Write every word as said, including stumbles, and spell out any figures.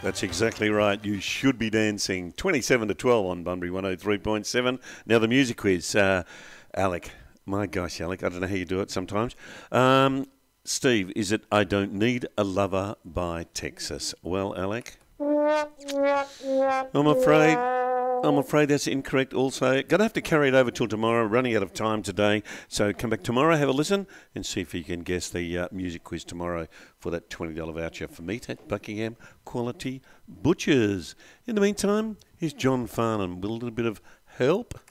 That's exactly right. You should be dancing. twenty-seven to twelve on Bunbury one oh three point seven. Now the music quiz. Uh, Alec. My gosh, Alec. I don't know how you do it sometimes. Um, Steve, is it I Don't Need a Lover by Texas? Well, Alec? I'm afraid... I'm afraid that's incorrect also. Going to have to carry it over till tomorrow. Running out of time today. So come back tomorrow, have a listen, and see if you can guess the uh, music quiz tomorrow for that twenty dollars voucher for meat at Buckingham Quality Butchers. In the meantime, here's John Farnham with a little bit of help.